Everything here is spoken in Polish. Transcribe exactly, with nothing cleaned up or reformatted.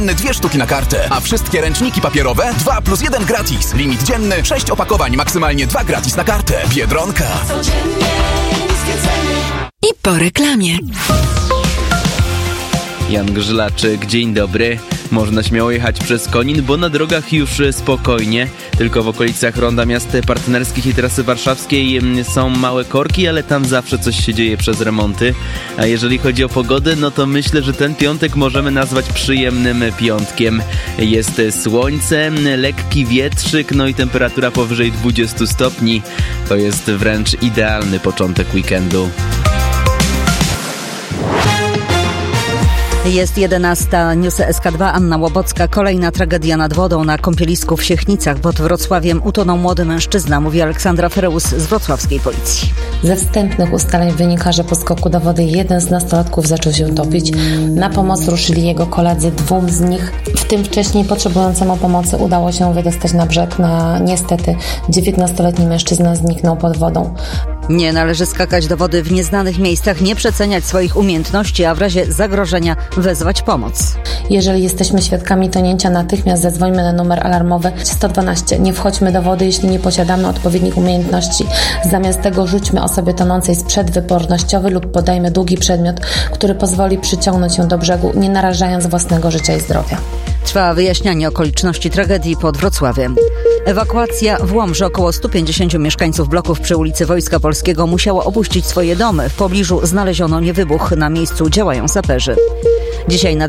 Dwie sztuki na kartę, a wszystkie ręczniki papierowe dwa plus jeden gratis. Limit dzienny sześć opakowań, maksymalnie dwa gratis na kartę. Biedronka. I po reklamie. Jan Grzylaczyk, dzień dobry. Można śmiało jechać przez Konin, bo na drogach już spokojnie. Tylko w okolicach ronda miast partnerskich i trasy warszawskiej są małe korki, ale tam zawsze coś się dzieje przez remonty. A jeżeli chodzi o pogodę, no to myślę, że ten piątek możemy nazwać przyjemnym piątkiem. Jest słońce, lekki wietrzyk, no i temperatura powyżej dwudziestu stopni. To jest wręcz idealny początek weekendu. Jest jedenasta, News S K dwa, Anna Łobocka. Kolejna tragedia nad wodą na kąpielisku w Siechnicach pod Wrocławiem. Utonął młody mężczyzna, mówi Aleksandra Fereus z wrocławskiej policji. Ze wstępnych ustaleń wynika, że po skoku do wody jeden z nastolatków zaczął się topić. Na pomoc ruszyli jego koledzy, dwóm z nich, w tym wcześniej potrzebującemu pomocy, udało się wydostać na brzeg. Na niestety dziewiętnastoletni mężczyzna zniknął pod wodą. Nie należy skakać do wody w nieznanych miejscach, nie przeceniać swoich umiejętności, a w razie zagrożenia wezwać pomoc. Jeżeli jesteśmy świadkami tonięcia, natychmiast zadzwońmy na numer alarmowy sto dwanaście. Nie wchodźmy do wody, jeśli nie posiadamy odpowiednich umiejętności. Zamiast tego rzućmy osobie tonącej sprzęt wypornościowy lub podajmy długi przedmiot, który pozwoli przyciągnąć ją do brzegu, nie narażając własnego życia i zdrowia. Trwa wyjaśnianie okoliczności tragedii pod Wrocławiem. Ewakuacja w Łomży. Około stu pięćdziesięciu mieszkańców bloków przy ulicy Wojska Polskiego musiało opuścić swoje domy. W pobliżu znaleziono niewybuch. Na miejscu działają saperzy. Dzisiaj nad